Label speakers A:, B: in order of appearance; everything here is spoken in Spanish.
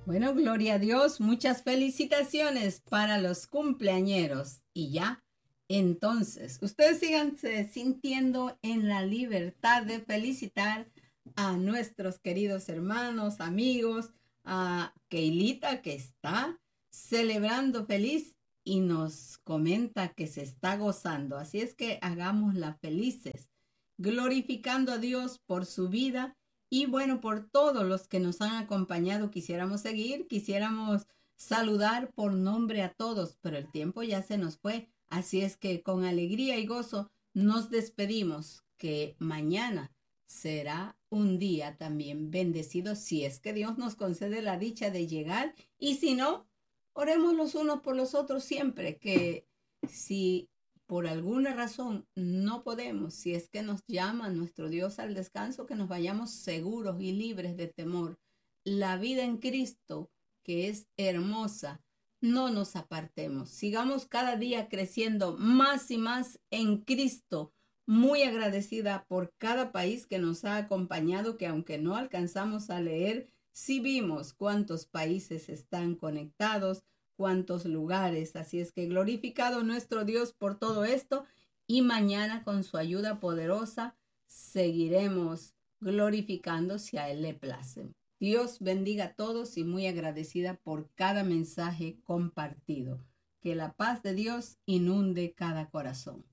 A: Bueno, gloria a Dios, muchas felicitaciones para los cumpleañeros. Y ya, entonces, ustedes síganse sintiendo en la libertad de felicitar a nuestros queridos hermanos, amigos, a Keilita que está celebrando feliz y nos comenta que se está gozando. Así es que hagámosla felices, glorificando a Dios por su vida y bueno, por todos los que nos han acompañado, quisiéramos saludar por nombre a todos, pero el tiempo ya se nos fue. Así es que con alegría y gozo nos despedimos, que mañana será un día también bendecido si es que Dios nos concede la dicha de llegar y si no, oremos los unos por los otros siempre, que si por alguna razón no podemos, si es que nos llama nuestro Dios al descanso, que nos vayamos seguros y libres de temor. La vida en Cristo, que es hermosa, no nos apartemos. Sigamos cada día creciendo más y más en Cristo. Muy agradecida por cada país que nos ha acompañado, que aunque no alcanzamos a leer, sí vimos cuántos países están conectados, cuántos lugares. Así es que glorificado nuestro Dios por todo esto y mañana con su ayuda poderosa seguiremos glorificando si a Él le place. Dios bendiga a todos y muy agradecida por cada mensaje compartido. Que la paz de Dios inunde cada corazón.